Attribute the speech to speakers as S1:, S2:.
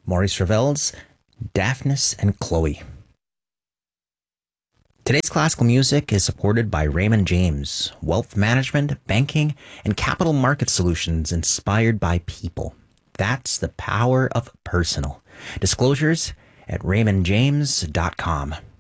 S1: Maurice Ravel's Daphnis and Chloe. Today's classical music is supported by Raymond James, wealth management, banking, and capital market solutions inspired by people. That's the power of personal. Disclosures at raymondjames.com.